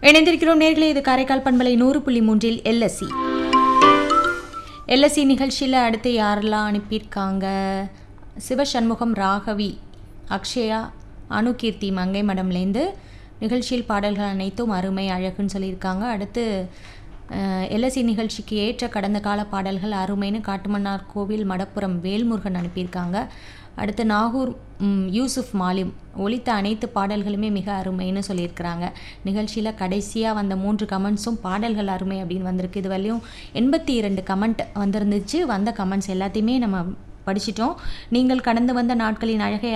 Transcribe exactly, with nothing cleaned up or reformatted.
இணைந்திருக்கிறோம் நேர்களே. இது காரைக்கால் பண்பலை நூறு புள்ளி மூன்றில் எல்எஸ்சி எல்எஸ்சி நிகழ்ச்சியில் அடுத்து யாரெல்லாம் அனுப்பியிருக்காங்க? சிவசண்முகம், ராகவி, அக்ஷயா, அணுகீர்த்தி மங்கை மடம்லேருந்து நிகழ்ச்சியில் பாடல்கள் அனைத்தும் அருமை அழகுன்னு சொல்லியிருக்காங்க. அடுத்து எல்எஸ்சி நிகழ்ச்சிக்கு ஏற்ற கடந்த கால பாடல்கள் அருமைன்னு காட்டுமன்னார் கோவில் மடப்புறம் வேல்முருகன் அனுப்பியிருக்காங்க. அடுத்து நாகூர் யூசுப் மாலிம் ஒலித்த அனைத்து பாடல்களுமே மிக அருமைன்னு சொல்லியிருக்கிறாங்க. நிகழ்ச்சியில் கடைசியாக வந்த மூன்று கமெண்ட்ஸும் பாடல்கள் அருமை அப்படின்னு வந்திருக்கு. இது வரையும் எண்பத்தி இரண்டு கமெண்ட் வந்திருந்துச்சு. வந்த கமெண்ட்ஸ் எல்லாத்தையுமே நம்ம படிச்சிட்டோம். நீங்கள் கடந்து வந்த நாட்களின் அழகை